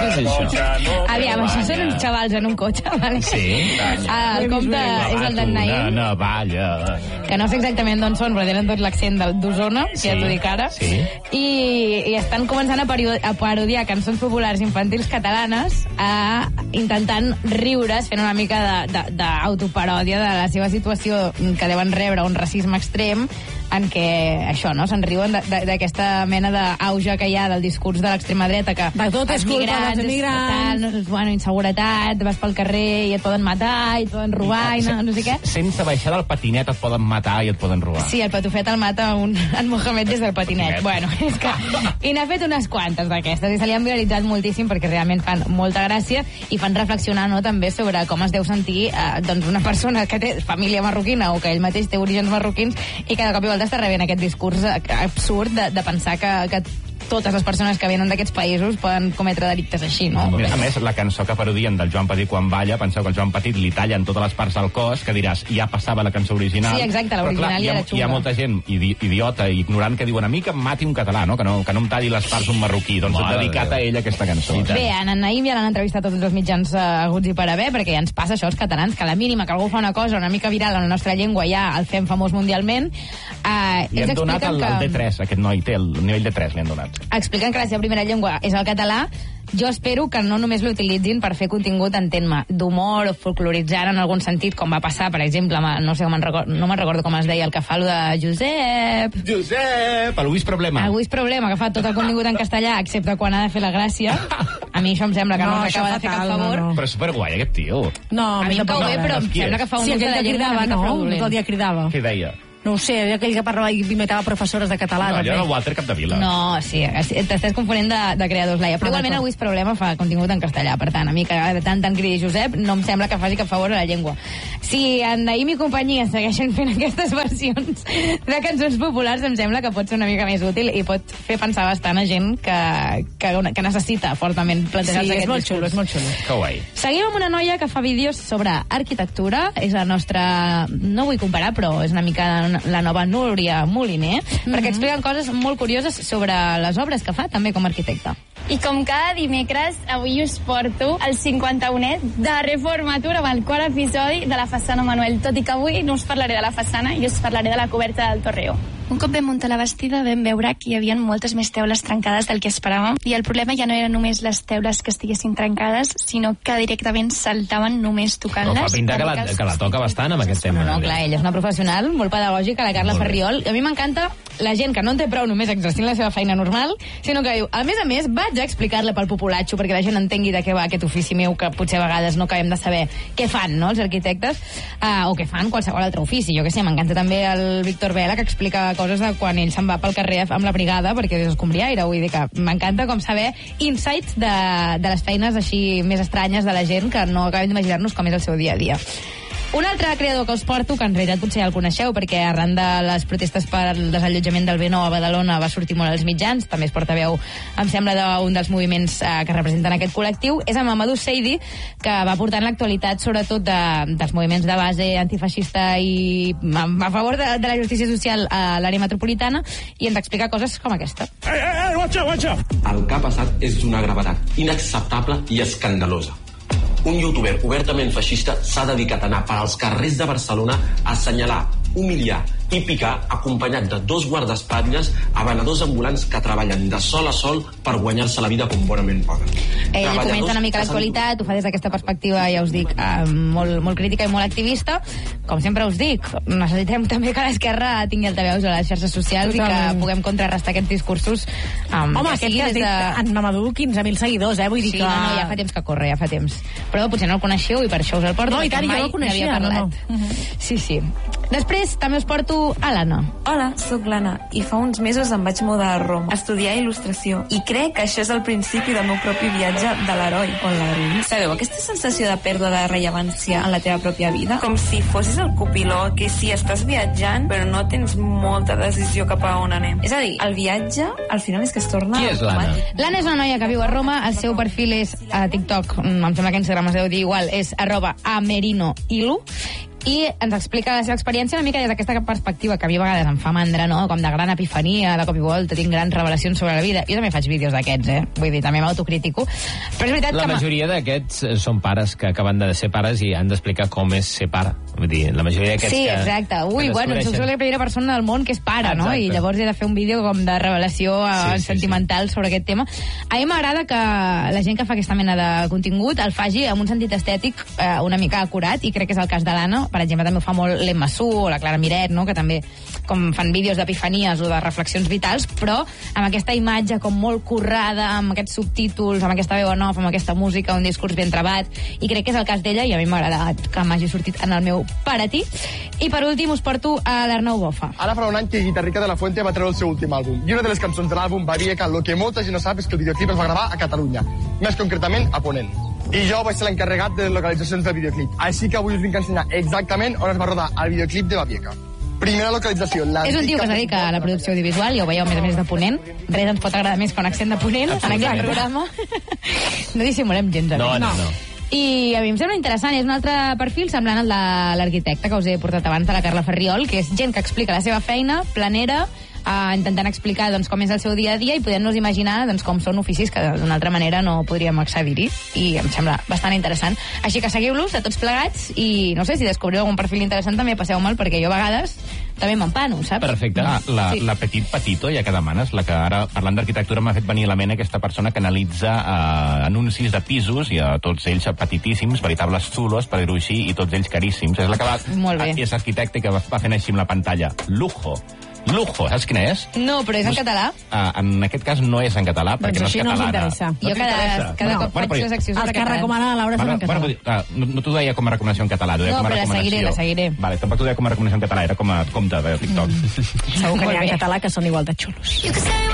és això? Aviam, això són uns xavals en un cotxe, vale? Sí. El compte és el d'en Naïm. Una navalla. Que no sé exactament d'on són, però tenen tot l'accent d'Osona, Sí, ja t'ho dic ara. sí. I estan començant a parodiar cançons populars infantils catalanes, intentant riure's, fent una mica d'autoparòdia de la seva situació, que deuen rebre un racisme extrem, en què això, no? Se'n riuen d'aquesta mena d'auge que hi ha del discurs de l'extrema dreta, que de tot és culpa dels immigrants, bueno, inseguretat, vas pel carrer i et poden matar, i et poden robar, i no sé què. Sense baixar del patinet et poden matar i et poden robar. Sí, el patufet el mata en Mohamed des del patinet. Bueno, és que... I n'ha fet unes quantes d'aquestes, i se li han viralitzat moltíssim perquè realment fan molta gràcia i fan reflexionar, no, també sobre com es deu sentir doncs una persona que té família marroquina o que ell mateix té orígens marroquins i cada cop i volta està rebent aquest discurs absurd de pensar que totes les persones que venen d'aquests països poden cometre delictes així, no? A més, la cançó que parodien del Joan Petit quan balla, penseu que el Joan Petit li tallen totes les parts del cos, que diràs, ja passava la cançó original. Sí, exacte, l'original ja era xunga. Hi ha molta gent idiota i ignorant que diuen a mi que em mati un català, no? Que no em talli les parts un marroquí. Doncs dedicat a ell aquesta cançó. Bé, en Naïm ja l'han entrevistat tots els mitjans haguts i per haver, perquè ja ens passa això als catalans, que a la mínima que algú fa una cosa una mica viral en la nostra llengua ja el fem famós mundialment. I han donat el D3, aquest noi té el nivell de 3, li han donat. Expliquen que la seva primera llengua és el català. Jo espero que no només l'utilitzin per fer contingut, entén-me, d'humor o folcloritzant en algun sentit, com va passar, per exemple, no sé, no me'n recordo com es deia, el que fa de Josep, el Luis Problema. El Luis Problema, que fa tot el contingut en castellà, excepte quan ha de fer la gràcia. A mi això em sembla que no acaba de fer cap favor. Però és superguai, aquest tio. No, a mi em cau bé, però em sembla que fa un ús de la llengua una mica fraudulent. Tot el dia cridava. Què deia? No ho sé, aquell que parlava i imitava professores de català. No, allò era el Walter Capdevila. No, sí, t'estàs confonent de creadors, Laia. Però igualment el Luis Problema fa contingut en castellà, per tant, a mi que de tant cridi Josep no em sembla que faci cap favor a la llengua. Si en Naïm i companyia segueixen fent aquestes versions de cançons populars, em sembla que pot ser una mica més útil i pot fer pensar bastant a gent que necessita fortament plantejar-se aquest discurs. És molt xulo. Que guai. Seguim amb una noia que fa vídeos sobre arquitectura. És la nostra... No vull comparar, però és una mica la nova Núria Moliner, perquè expliquen coses molt curioses sobre les obres que fa, també com a arquitecta. I com cada dimecres, avui us porto el 51è de Reformatur amb el quart episodi de la façana Manuel. Tot i que avui no us parlaré de la façana, jo us parlaré de la coberta del Torreó. Un cop vam muntar la bastida vam veure que hi havia moltes més teules trencades del que esperàvem i el problema ja no eren només les teules que estiguessin trencades, sinó que directament saltaven només tocant-les. No, fa pinta que la toca bastant amb aquest tema. No, clar, ella és una professional molt pedagògica, la Carla Ferriol, i a mi m'encanta la gent que no en té prou només exercint la seva feina normal, sinó que diu, a més, vaig a explicar-le pel populatxo perquè la gent entengui de què va aquest ofici meu, que potser a vegades no acabem de saber què fan, no?, els arquitectes, o què fan qualsevol altre ofici. Jo què sé, m'encanta també el Víctor Vela, que explica coses de quan ell se'n va pel carrer amb la brigada perquè és escombriaire. Vull dir que m'encanta com saber insights de les feines així més estranyes de la gent que no acabem d'imaginar-nos com és el seu dia a dia. Un altre creador que us porto, que en realitat potser ja el coneixeu perquè arran de les protestes per el desallotjament del B9 a Badalona va sortir molt als mitjans, també es portaveu, em sembla, d'un dels moviments que representen aquest col·lectiu, és amb Amadou Seidi, que va portant l'actualitat sobretot dels moviments de base antifeixista i a favor de la justícia social a l'àrea metropolitana, i ens explica coses com aquesta. Watcha! El que ha passat és d'una gravetat inacceptable i escandalosa. Un youtuber obertament feixista s'ha dedicat a anar per als carrers de Barcelona a assenyalar, humiliar i picar, acompanyat de 2 guardaespatlles a venedors ambulants que treballen de sol a sol per guanyar-se la vida com bonament poden. Ell comenta una mica l'actualitat, ho fa des d'aquesta perspectiva, ja us dic, molt crítica i molt activista. Com sempre us dic, necessitem també que l'esquerra tingui altaveus a les xarxes socials i que puguem contrarrestar aquests discursos. Home, aquest que has dit, en Mamadou, 15.000 seguidors, vull dir que... Sí, no, ja fa temps que corre, ja fa temps. Però potser no el coneixeu i per això us el porto. No, i tant, jo el coneixia, no. Sí. Després també us porto a l'Anna. Hola, sóc l'Anna i fa uns mesos em vaig mudar a Roma a estudiar il·lustració i crec que això és el principi del meu propi viatge de l'heroi o l'heroïna. Sabeu, aquesta sensació de pèrdua de rellevància en la teva pròpia vida? Com si fossis el copilot que sí, estàs viatjant però no tens molta decisió cap a on anem. És a dir, el viatge al final és que es torna... Qui és l'Anna? L'Anna és una noia que viu a Roma, el seu perfil és a TikTok, em sembla que a Instagram es deu dir igual, és @amerinoilu, i ens explica la seva experiència una mica des d'aquesta perspectiva que a mi a vegades em fa mandra, no? Com de gran epifania, de cop i volta tinc grans revelacions sobre la vida. Jo també faig vídeos d'aquests, vull dir, també m'autocritico. Però és veritat la que... majoria d'aquests són pares que acaben de ser pares i han d'explicar com és ser pare. Vull dir, la majoria d'aquests sí, que... exacte. Ui, bueno, soc la primera persona del món que és pare, no? I llavors he de fer un vídeo com de revelació sentimental sobre aquest tema. A mi m'agrada que la gent que fa aquesta mena de contingut el faci amb un sentit estètic una mica acurat, i crec que és el cas de l'Anna. Per exemple, també ho fa molt l'Emma Su o la Clara Miret, no? Que també com fan vídeos d'epifanies o de reflexions vitals, però amb aquesta imatge com molt currada, amb aquests subtítols, amb aquesta veu en off, amb aquesta música, un discurs ben trebat, i crec que és el cas d'ella, i a mi m'ha agradat que m'hagi sortit en el meu per a ti. I per últim us porto a l'Arnau Bofa. Ara farà un any que Guitarrica de la Fuente va treure el seu últim àlbum, i una de les cançons de l'àlbum va dir que el que molta gent no sap és que el videoclip es va gravar a Catalunya, més concretament a Ponent. I jo vaig ser l'encarregat de les localitzacions del videoclip. Així que avui us vinc a ensenyar exactament on es va rodar el videoclip de Babieca. Primera localització. És un tio que es dedica a la producció audiovisual, ja ho veieu, a més de Ponent. Res ens pot agradar més que un accent de Ponent en aquest programa. No dissimulem gens. No. I a mi em sembla interessant, és un altre perfil semblant al de l'arquitecte que us he portat abans, de la Carla Ferriol, que és gent que explica la seva feina, planera, intentant explicar doncs, com és el seu dia a dia i podent-nos imaginar doncs, com són oficis que d'una altra manera no podríem accedir-hi, i em sembla bastant interessant. Així que seguiu-los a tots plegats i no sé, si descobriu algun perfil interessant també passeu-me'l, perquè jo a vegades també m'empano, saps? Perfecte. La Petit Patito, ja que demanes, la que ara, parlant d'arquitectura, m'ha fet venir a la ment aquesta persona que analitza anuncis de pisos, i a tots ells petitíssims, veritables zulos, per dir-ho així, i tots ells caríssims. És la que és arquitecte que va fent així amb la pantalla. Lujo, saps quina és? No, però és en català? En aquest cas no és en català, perquè no és catalana. Jo cada cop faig les accions els que recomana la Laura són en català. No t'ho deia com a recomanació en català, t'ho deia com a recomanació. La seguiré. Vale, tampoc t'ho deia com a recomanació en català, era com a compte de TikTok. Segur que n'hi ha en català que són igual de xulos.